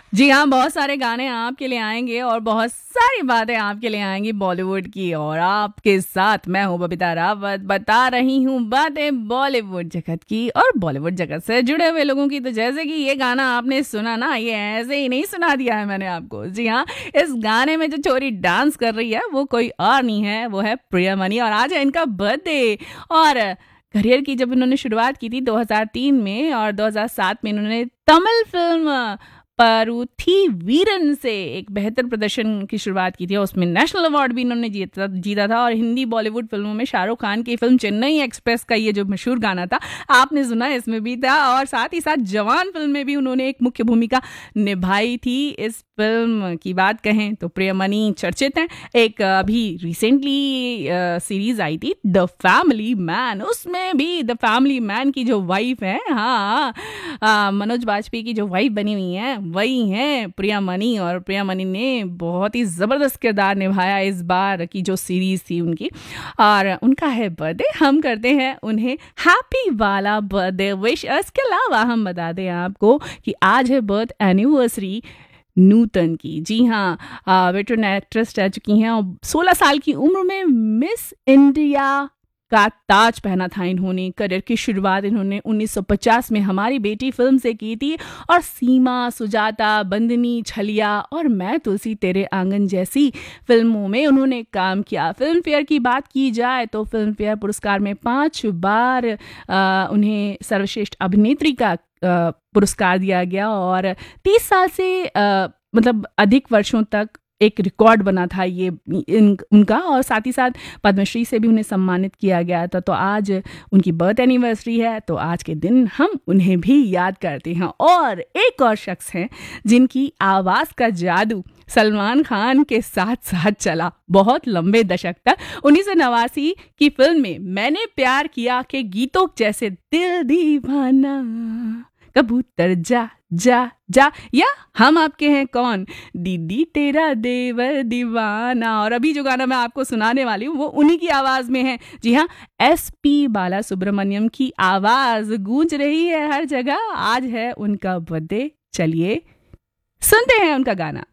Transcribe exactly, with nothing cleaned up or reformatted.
जी हाँ, बहुत सारे गाने आपके लिए आएँगे और बहुत सारी बातें आपके लिए आएँगी बॉलीवुड की और आपके साथ मैं हूँ बबीता रावत, बता रही हूँ बातें बॉलीवुड जगत की और बॉलीवुड जगत से जुड़े हुए लोगों की। तो जैसे कि ये गाना आपने सुना ना, ये ऐसे ही नहीं सुना दिया है मैंने आपको। जी हाँ, इस गाने में जो छोरी डांस कर रही है, वो कोई और नहीं है, वो है प्रियमणि और आज है इनका बर्थडे। और करियर की जब इन्होंने शुरुआत की थी दो हज़ार तीन में और दो हज़ार सात में इन्होंने तमिल फ़िल्म परूथी वीरन से एक बेहतर प्रदर्शन की शुरुआत की थी और उसमें नेशनल अवार्ड भी इन्होंने जीता जीता था। और हिंदी बॉलीवुड फिल्मों में शाहरुख खान की फिल्म चेन्नई एक्सप्रेस का ये जो मशहूर गाना था, आपने सुना, इसमें भी था। और साथ ही साथ जवान फिल्म में भी उन्होंने एक मुख्य भूमिका निभाई थी। इस फिल्म की बात कहें तो प्रियमणि चर्चित हैं। एक अभी रिसेंटली सीरीज आई थी द फैमिली मैन, उसमें भी द फैमिली मैन की जो वाइफ है, हाँ, आ, मनोज बाजपेयी की जो वाइफ बनी हुई है, वही हैं प्रियमणि। और प्रियमणि ने बहुत ही ज़बरदस्त किरदार निभाया इस बार की जो सीरीज़ थी उनकी। और उनका है बर्थडे, हम करते हैं उन्हें हैप्पी वाला बर्थडे विश। इसके अलावा हम बता दें आपको कि आज है बर्थ एनिवर्सरी नूतन की। जी हाँ, वेटरन एक्ट्रेस रह चुकी हैं और सोलह साल की उम्र में मिस इंडिया का ताज पहना था इन्होंने। करियर की शुरुआत इन्होंने उन्नीस सौ पचास में हमारी बेटी फिल्म से की थी और सीमा, सुजाता, बंदनी, छलिया और मैं तुलसी तेरे आंगन जैसी फिल्मों में उन्होंने काम किया। फिल्म फेयर की बात की जाए तो फिल्म फेयर पुरस्कार में पांच बार आ, उन्हें सर्वश्रेष्ठ अभिनेत्री का आ, पुरस्कार दिया गया और तीस साल से आ, मतलब अधिक वर्षों तक एक रिकॉर्ड बना था ये इन उनका। और साथ ही साथ पद्मश्री से भी उन्हें सम्मानित किया गया था। तो आज उनकी बर्थ एनिवर्सरी है, तो आज के दिन हम उन्हें भी याद करते हैं। और एक और शख्स हैं जिनकी आवाज़ का जादू सलमान खान के साथ साथ चला बहुत लंबे दशक तक। उन्नीस सौ नवासी की फिल्म में मैंने प्यार किया के गीतों जैसे दिल दीवाना, कबूतर जा जा जा या हम आपके हैं कौन, दीदी तेरा देवर दीवाना। और अभी जो गाना मैं आपको सुनाने वाली हूँ वो उन्हीं की आवाज़ में है। जी हाँ, एस पी बाला सुब्रमण्यम की आवाज़ गूंज रही है हर जगह। आज है उनका बर्थडे, चलिए सुनते हैं उनका गाना।